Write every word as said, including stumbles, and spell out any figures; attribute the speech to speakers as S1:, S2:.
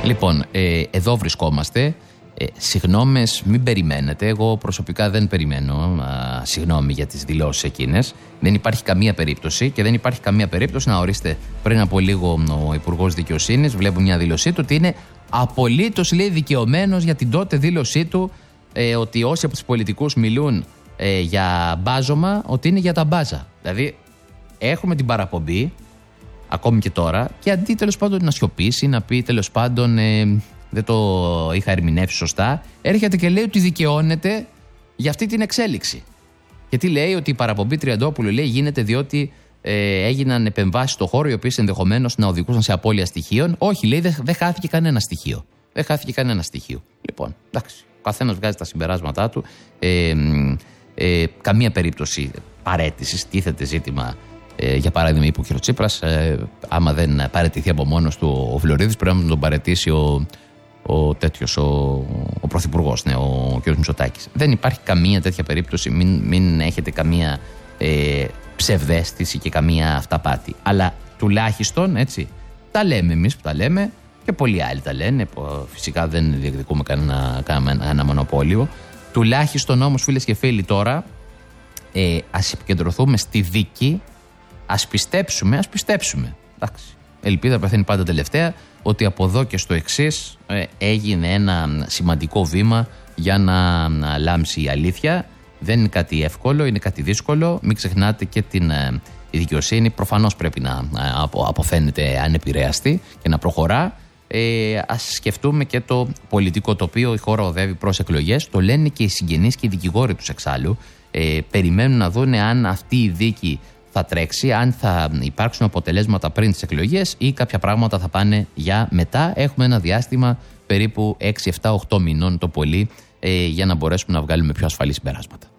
S1: Λοιπόν, ε, εδώ βρισκόμαστε. Ε, συγγνώμες μην περιμένετε. Εγώ προσωπικά δεν περιμένω α, συγγνώμη για τις δηλώσεις εκείνες. Δεν υπάρχει καμία περίπτωση και δεν υπάρχει καμία περίπτωση να ορίστε πριν από λίγο ο Υπουργός Δικαιοσύνης. Βλέπω μια δήλωσή του ότι είναι απολύτως, λέει, δικαιωμένος για την τότε δήλωσή του ε, ότι όσοι από τους πολιτικούς μιλούν ε, για μπάζωμα, ότι είναι για τα μπάζα. Δηλαδή, έχουμε την παραπομπή ακόμη και τώρα και αντί τέλος πάντων να σιωπήσει, να πει τέλος πάντων. Ε, δεν το είχα ερμηνεύσει σωστά, έρχεται και λέει ότι δικαιώνεται για αυτή την εξέλιξη. Γιατί λέει ότι η παραπομπή Τριαντόπουλου, λέει, γίνεται διότι ε, έγιναν επεμβάσεις στο χώρο οι οποίες ενδεχομένως να οδηγούσαν σε απώλεια στοιχείων. Όχι, λέει, δεν δε χάθηκε κανένα στοιχείο. Δεν χάθηκε κανένα στοιχείο. Λοιπόν, εντάξει, ο καθένας βγάζει τα συμπεράσματά του. Ε, ε, καμία περίπτωση παραίτησης, τίθεται ζήτημα. Ε, για παράδειγμα, είπε ο κ. Τσίπρας, ε, άμα δεν παραιτηθεί από μόνος του ο Φλωρίδης, πρέπει να τον παραιτήσει ο. Ο τέτοιος, ο, ο πρωθυπουργός, ναι, ο κ. Μητσοτάκης. Δεν υπάρχει καμία τέτοια περίπτωση, μην, μην έχετε καμία ε, ψευδαίσθηση και καμία αυταπάτη. Αλλά τουλάχιστον, έτσι, τα λέμε εμείς που τα λέμε και πολλοί άλλοι τα λένε, φυσικά δεν διεκδικούμε κανένα, κανένα ένα μονοπόλιο. Τουλάχιστον όμως, φίλες και φίλοι, τώρα ε, ας επικεντρωθούμε στη δίκη, ας πιστέψουμε, ας πιστέψουμε. Εντάξει. Ελπίδα πεθαίνει πάντα τελευταία, ότι από εδώ και στο εξής ε, έγινε ένα σημαντικό βήμα για να, να λάμψει η αλήθεια. Δεν είναι κάτι εύκολο, είναι κάτι δύσκολο. Μην ξεχνάτε και την ε, η δικαιοσύνη προφανώς πρέπει να ε, απο, αποφαίνεται ανεπηρέαστη και να προχωρά. Ε, ας σκεφτούμε και το πολιτικό τοπίο. Η χώρα οδεύει προς εκλογές. Το λένε και οι συγγενείς και οι δικηγόροι τους εξάλλου. Ε, περιμένουν να δουν αν αυτή η δίκη θα τρέξει, αν θα υπάρξουν αποτελέσματα πριν τις εκλογές ή κάποια πράγματα θα πάνε για μετά. Έχουμε ένα διάστημα περίπου έξι, επτά, οκτώ μηνών το πολύ ε, για να μπορέσουμε να βγάλουμε πιο ασφαλή συμπεράσματα.